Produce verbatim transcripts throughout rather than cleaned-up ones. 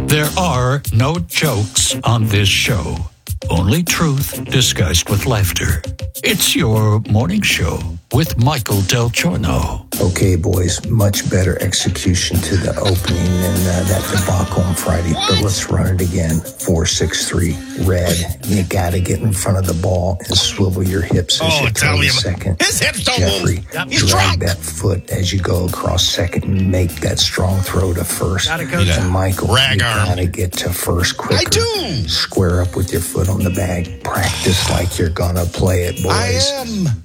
There are no jokes on this show, only truth disguised with laughter. It's your morning show with Michael Del Giorno. Okay, boys, much better execution to the opening than uh, that debacle on Friday. But let's run it again. Four, six, three, red. You got to get in front of the ball and swivel your hips as Oh, you tell throw me the about- second. His hips don't Jeffrey, move. Yep, he's drag drunk. that foot as you go across second and make that strong throw to first. Gotta go, Yeah. And Michael, Rag you arm. got to get to first quicker. I do. Square up with your foot on the bag. Practice like you're going to play it, boys. I am.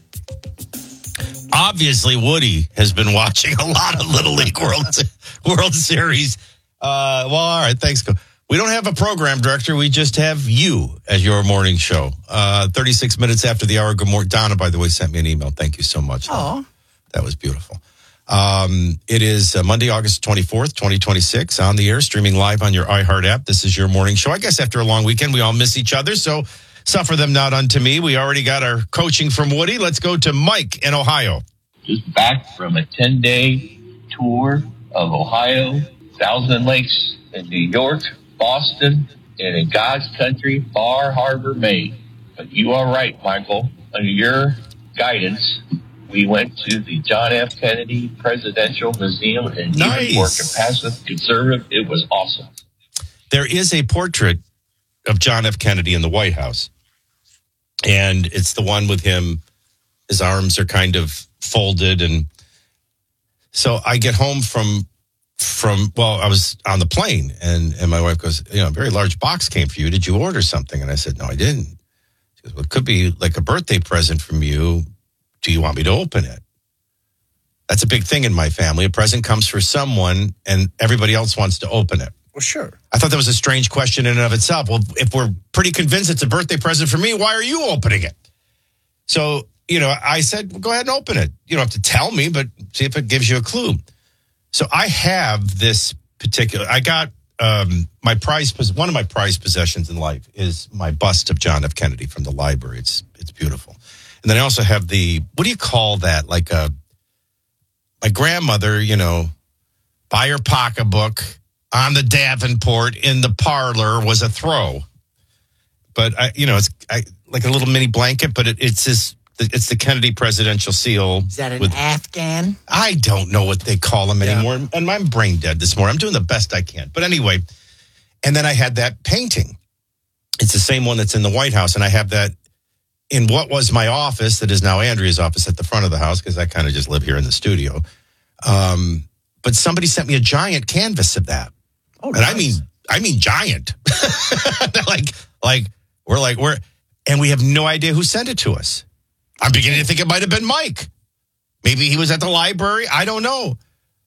Obviously, Woody has been watching a lot of Little League World World Series. Uh, well, all right, thanks. We don't have a program director. We just have you as your morning show. Uh, thirty-six minutes after the hour. Good morning. Donna, by the way, sent me an email. Thank you so much. Oh, That was beautiful. Um, it is uh, Monday, August twenty-fourth, twenty twenty-six, on the air, streaming live on your iHeart app. This is your morning show. I guess after a long weekend, we all miss each other, so suffer them not unto me. We already got our coaching from Woody. Let's go to Mike in Ohio. Just back from a ten-day tour of Ohio, Thousand Lakes in New York, Boston, and in God's country, Bar Harbor, Maine. But you are right, Michael. Under your guidance, we went to the John F. Kennedy Presidential Museum in Nice. Newport, Compasset Conservative. It was awesome. There is a portrait of John F. Kennedy in the White House, and it's the one with him. His arms are kind of folded, and so I get home from from well, I was on the plane, and and my wife goes, you know, a very large box came for you. Did you order something? And I said, no, I didn't. She goes, well, it could be like a birthday present from you. Do you want me to open it? That's a big thing in my family. A present comes for someone, and everybody else wants to open it. well, sure. I thought that was a strange question in and of itself. Well, if we're pretty convinced it's a birthday present for me, why are you opening it? So, you know, I said, well, go ahead and open it. You don't have to tell me, but see if it gives you a clue. So I have this particular, I got um, my prize, one of my prized possessions in life is my bust of John F. Kennedy from the library. It's, it's beautiful. And then I also have the, what do you call that? Like a, my grandmother, you know, buy her pocketbook on the Davenport in the parlor was a throw. But, I, you know, it's I, like a little mini blanket, but it, it's this, it's the Kennedy presidential seal. Is that an with, Afghan? I don't know what they call them anymore. Yeah. And I'm brain dead this morning. I'm doing the best I can. But anyway, and then I had that painting. It's the same one that's in the White House. And I have that in what was my office that is now Andrea's office at the front of the house, because I kind of just live here in the studio. Um, but somebody sent me a giant canvas of that. Oh, and nice. I mean, I mean giant. like, like we're like, we're, and we have no idea who sent it to us. I'm beginning to think it might have been Mike. Maybe he was at the library. I don't know.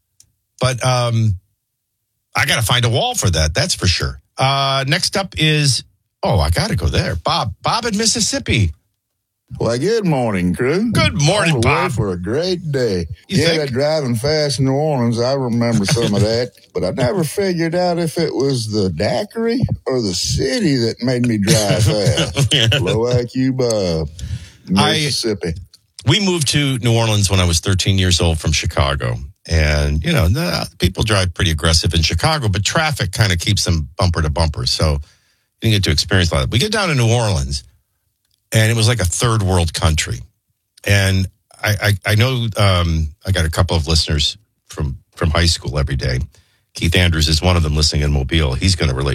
But um, I got to find a wall for that. That's for sure. Uh, next up is, oh, I got to go there. Bob. Bob in Mississippi. Well, good morning, crew. Good morning, On the way Bob. for a great day. You yeah, think? that driving fast in New Orleans, I remember some of that. But I never figured out if it was the daiquiri or the city that made me drive fast. Low I Q Bob, Mississippi. I, we moved to New Orleans when I was thirteen years old from Chicago. And, you know, the, people drive pretty aggressive in Chicago, but traffic kind of keeps them bumper to bumper. So you didn't get to experience a lot of that. We get down to New Orleans, and it was like a third world country. And I, I, I know um, I got a couple of listeners from, from high school every day. Keith Andrews is one of them listening in Mobile. He's going to relate